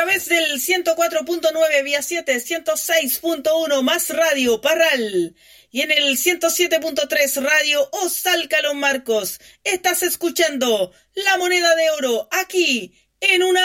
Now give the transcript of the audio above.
través del 104.9 vía 7, 106.1 más Radio Parral y en el 107.3 Radio Osalca Los Marcos. Estás escuchando La Moneda de Oro aquí en una